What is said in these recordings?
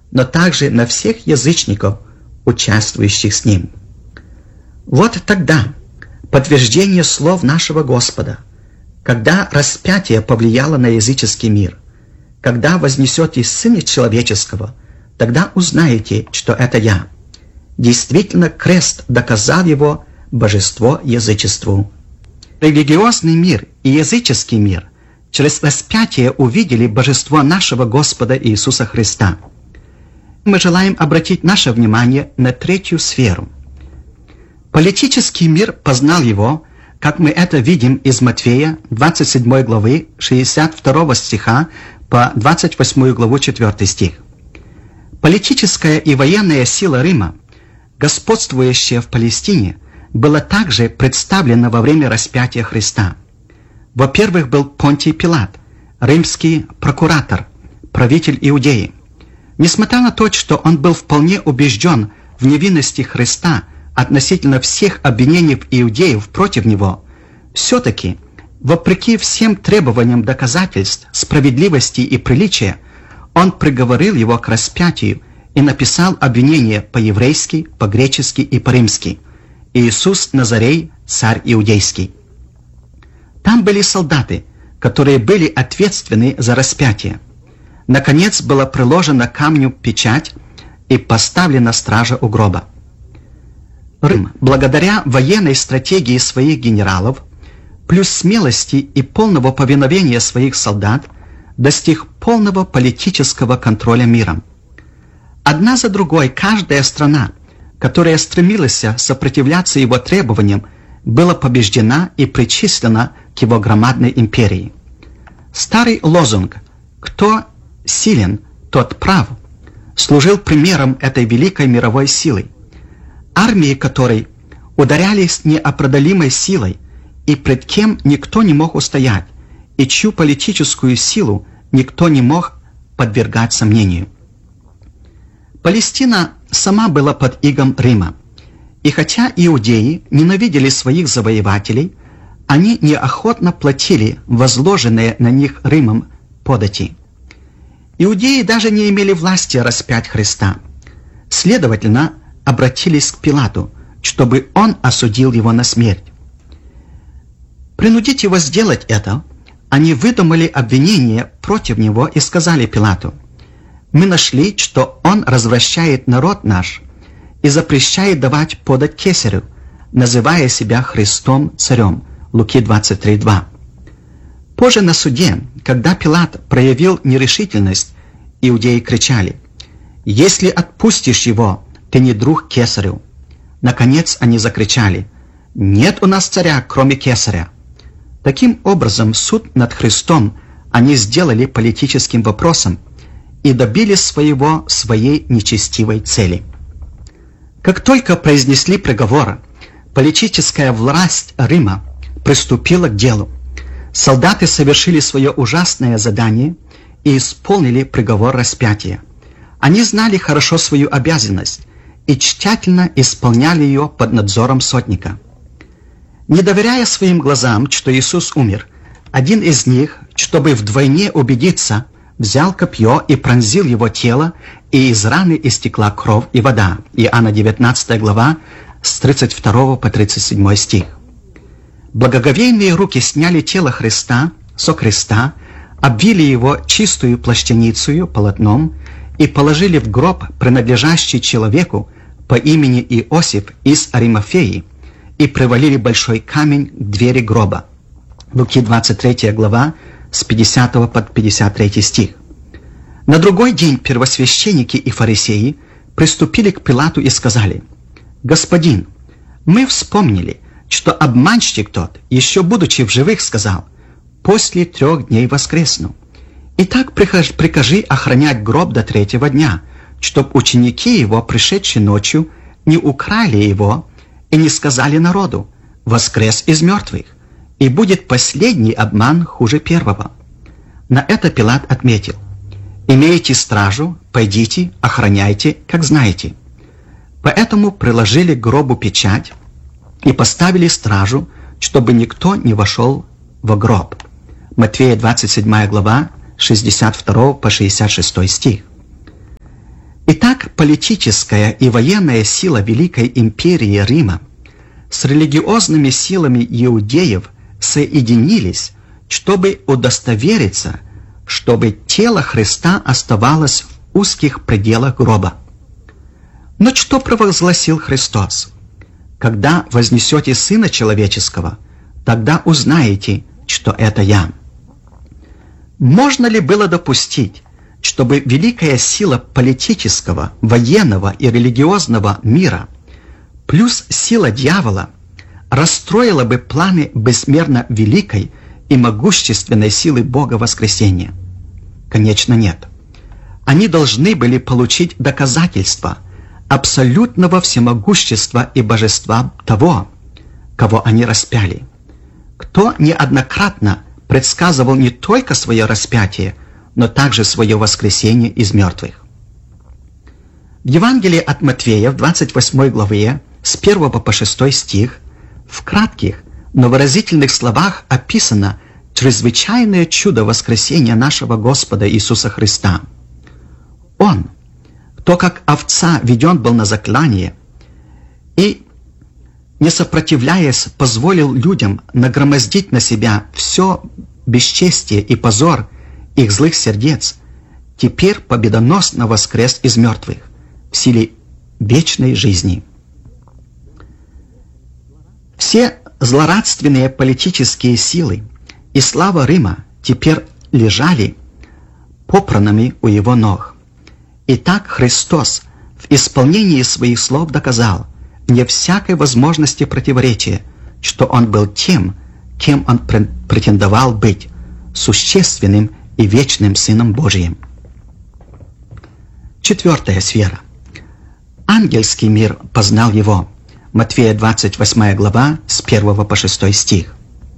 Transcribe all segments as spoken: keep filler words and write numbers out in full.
но также на всех язычников, участвующих с Ним. Вот тогда подтверждение слов нашего Господа, когда распятие повлияло на языческий мир. Когда вознесете Сына Человеческого, тогда узнаете, что это Я. Действительно, крест доказал Его божество язычеству. Религиозный мир и языческий мир через распятие увидели божество нашего Господа Иисуса Христа. Мы желаем обратить наше внимание на третью сферу. Политический мир познал Его, как мы это видим из Матфея двадцать седьмой главы шестьдесят второго стиха по двадцать восьмую главу четвёртый стих. Политическая и военная сила Рима, господствующая в Палестине, была также представлена во время распятия Христа. Во-первых, был Понтий Пилат, римский прокуратор, правитель Иудеи. Несмотря на то, что он был вполне убежден в невинности Христа относительно всех обвинений иудеев против него, все-таки, вопреки всем требованиям доказательств справедливости и приличия, он приговорил его к распятию и написал обвинение по-еврейски, по-гречески и по-римски: «Иисус Назарей, царь иудейский». Там были солдаты, которые были ответственны за распятие. Наконец была приложена к камню печать и поставлена стража у гроба. Рим, благодаря военной стратегии своих генералов, плюс смелости и полного повиновения своих солдат, достиг полного политического контроля миром. Одна за другой каждая страна, которая стремилась сопротивляться его требованиям, была побеждена и причислена к его громадной империи. Старый лозунг «Кто силен, тот прав» служил примером этой великой мировой силы, армии которой ударялись неопределимой силой и пред кем никто не мог устоять, и чью политическую силу никто не мог подвергать сомнению. Палестина сама была под игом Рима, и хотя иудеи ненавидели своих завоевателей, они неохотно платили возложенные на них Римом подати. Иудеи даже не имели власти распять Христа. Следовательно, обратились к Пилату, чтобы он осудил его на смерть. Принудить его сделать это, они выдумали обвинение против него и сказали Пилату: «Мы нашли, что он развращает народ наш и запрещает давать подать кесарю, называя себя Христом царем». Луки двадцать три два. Позже на суде, когда Пилат проявил нерешительность, иудеи кричали: «Если отпустишь его, ты не друг кесарю». Наконец они закричали: «Нет у нас царя, кроме кесаря». Таким образом, суд над Христом они сделали политическим вопросом и добились своего своей нечестивой цели. Как только произнесли приговор, политическая власть Рима приступила к делу. Солдаты совершили свое ужасное задание и исполнили приговор распятия. Они знали хорошо свою обязанность и тщательно исполняли ее под надзором сотника. Не доверяя своим глазам, что Иисус умер, один из них, чтобы вдвойне убедиться, взял копье и пронзил его тело, и из раны истекла кровь и вода. Иоанна девятнадцатая глава, с тридцать второго по тридцать седьмой стих. Благоговейные руки сняли тело Христа со креста, обвили его чистую плащаницею, полотном, и положили в гроб, принадлежащий человеку по имени Иосиф из Аримафеи, и привалили большой камень к двери гроба. Луки двадцать третья глава, с пятидесятого по пятьдесят третий стих. На другой день первосвященники и фарисеи приступили к Пилату и сказали: «Господин, мы вспомнили, что обманщик тот, еще будучи в живых, сказал: после трех дней воскресну. Итак, прикажи охранять гроб до третьего дня, чтоб ученики его, пришедшие ночью, не украли его и не сказали народу: воскрес из мертвых, и будет последний обман хуже первого». На это Пилат отметил: «Имеете стражу, пойдите, охраняйте, как знаете». Поэтому приложили к гробу печать и поставили стражу, чтобы никто не вошел во гроб. Матфея двадцать седьмая глава, с шестьдесят второго по шестьдесят шестой стих. Итак, политическая и военная сила Великой империи Рима с религиозными силами иудеев соединились, чтобы удостовериться, чтобы тело Христа оставалось в узких пределах гроба. Но что провозгласил Христос? «Когда вознесете Сына Человеческого, тогда узнаете, что это Я». Можно ли было допустить, чтобы великая сила политического, военного и религиозного мира плюс сила дьявола расстроила бы планы бессмерно великой и могущественной силы Бога воскресения? Конечно, нет. Они должны были получить доказательства абсолютного всемогущества и божества того, кого они распяли, кто неоднократно предсказывал не только свое распятие, но также свое воскресение из мертвых. В Евангелии от Матфея в двадцать восьмой главе с первого по шестой стих в кратких, но выразительных словах описано чрезвычайное чудо воскресения нашего Господа Иисуса Христа. Он, кто как овца веден был на заклание и, не сопротивляясь, позволил людям нагромоздить на себя все бесчестие и позор их злых сердец, теперь победоносно воскрес из мертвых в силе вечной жизни. Все злорадственные политические силы и слава Рима теперь лежали попранными у его ног. Итак, Христос в исполнении своих слов доказал, вне всякой возможности противоречия, что Он был тем, кем Он претендовал быть, существенным и вечным Сыном Божиим. Четвертая сфера. Ангельский мир познал Его. Матфея двадцать восьмая глава с первого по шестой стих.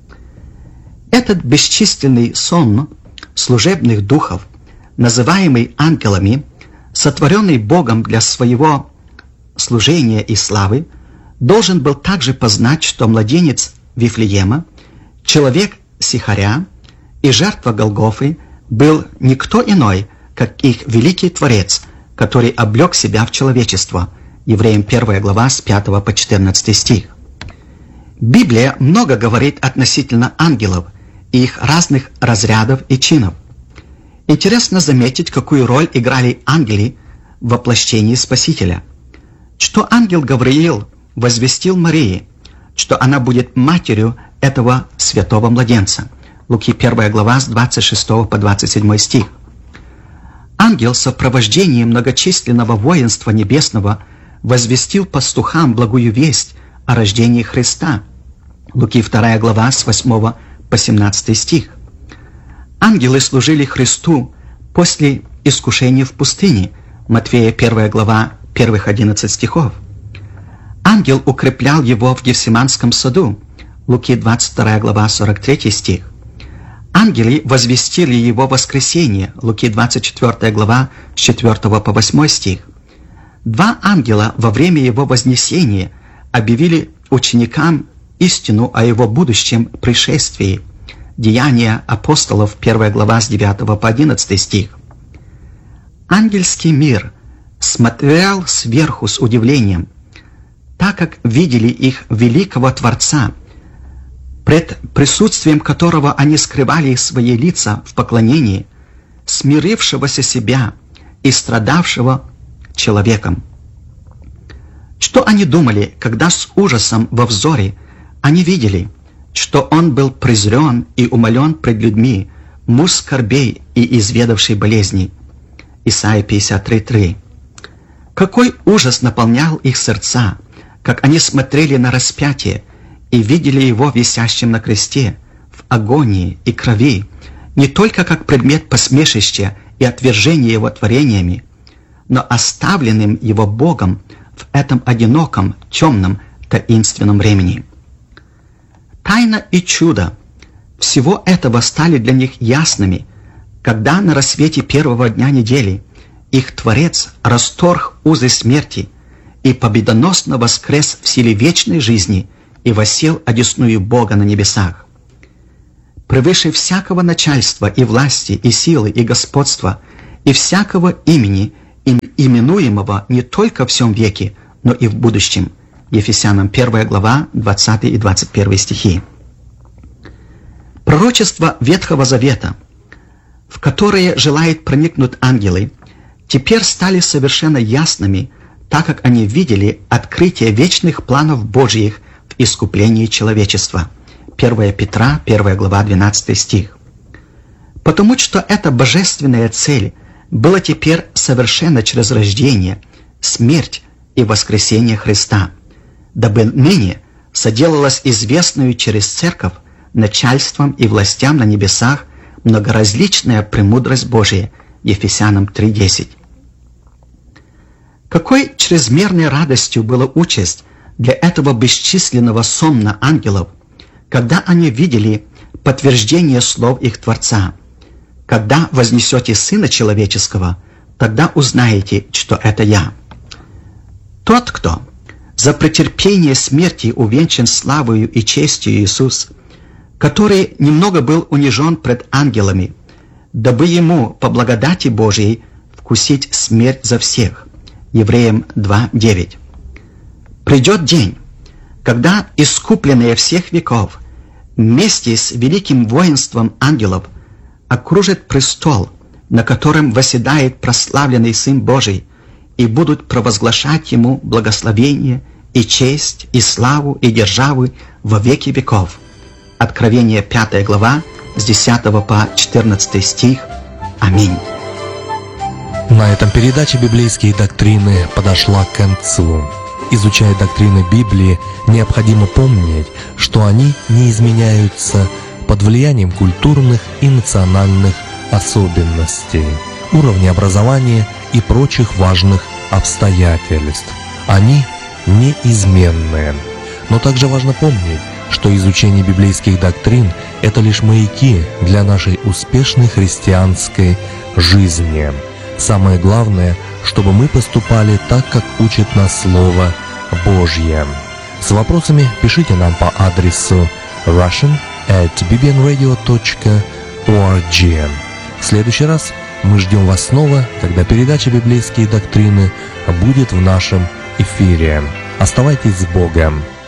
Этот бесчисленный сон служебных духов, называемый ангелами, сотворенный Богом для своего служения и славы, должен был также познать, что младенец Вифлеема, человек Сихаря и жертва Голгофы был никто иной, как их великий Творец, который облег себя в человечество. Евреям первая глава с пятого по четырнадцатый стих. Библия много говорит относительно ангелов и их разных разрядов и чинов. Интересно заметить, какую роль играли ангелы в воплощении Спасителя. Что ангел Гавриил возвестил Марии, что она будет матерью этого святого младенца. Луки первая глава с двадцать шестого по двадцать седьмой стих. Ангел в сопровождении многочисленного воинства небесного возвестил пастухам благую весть о рождении Христа. Луки вторая глава с восьмого по семнадцатый стих. Ангелы служили Христу после искушения в пустыне. Матфея первая глава первых одиннадцать стихов. Ангел укреплял его в Гефсиманском саду. Луки двадцать вторая глава сорок третий стих. Ангелы возвестили его воскресение. Луки двадцать четвёртая глава с четвёртого по восьмой стих. Два ангела во время его вознесения объявили ученикам истину о его будущем пришествии. Деяния апостолов, первая глава с девятого по одиннадцатый стих. Ангельский мир смотрел сверху с удивлением, так как видели их великого Творца, пред присутствием которого они скрывали свои лица в поклонении, смирившегося себя и страдавшего человеком. Что они думали, когда с ужасом во взоре они видели, что он был презрен и умолен пред людьми, муж скорбей и изведавший болезней? Исайя пятьдесят три три. Какой ужас наполнял их сердца, как они смотрели на распятие и видели его висящим на кресте, в агонии и крови, не только как предмет посмешища и отвержения его творениями, но оставленным его Богом в этом одиноком, темном, таинственном времени. Тайна и чудо всего этого стали для них ясными, когда на рассвете первого дня недели их Творец расторг узы смерти и победоносно воскрес в силе вечной жизни и воссел одесную Бога на небесах. Превыше всякого начальства и власти, и силы, и господства, и всякого имени, именуемого не только в сем веке, но и в будущем. Ефесянам первая глава, двадцатый и двадцать первый стихи. Пророчества Ветхого Завета, в которые желают проникнуть ангелы, теперь стали совершенно ясными, так как они видели открытие вечных планов Божьих в искуплении человечества. первая Петра, первая глава, двенадцатый стих. Потому что эта божественная цель была теперь совершена через рождение, смерть и воскресение Христа, дабы ныне соделалась известную через церковь начальством и властям на небесах многоразличная премудрость Божия. Ефесянам три десять. Какой чрезмерной радостью была участь для этого бесчисленного сонма ангелов, когда они видели подтверждение слов их Творца. Когда вознесете Сына Человеческого, тогда узнаете, что это Я. Тот, кто за претерпение смерти увенчан славою и честью Иисус, который немного был унижен пред ангелами, дабы ему по благодати Божией вкусить смерть за всех. Евреям два девять. Придет день, когда искупленные всех веков вместе с великим воинством ангелов окружит престол, на котором восседает прославленный Сын Божий, и будут провозглашать Ему благословение и честь, и славу, и державу во веки веков. Откровение пятая глава, с десятого по четырнадцатый стих. Аминь. На этом передача «Библейские доктрины» подошла к концу. Изучая доктрины Библии, необходимо помнить, что они не изменяются под влиянием культурных и национальных особенностей, уровня образования и прочих важных обстоятельств. Они неизменны. Но также важно помнить, что изучение библейских доктрин – это лишь маяки для нашей успешной христианской жизни. Самое главное, чтобы мы поступали так, как учит нас Слово Божье. С вопросами пишите нам по адресу russian at bbnradio dot org. В следующий раз мы ждем вас снова, когда передача «Библейские доктрины» будет в нашем эфире. Оставайтесь с Богом!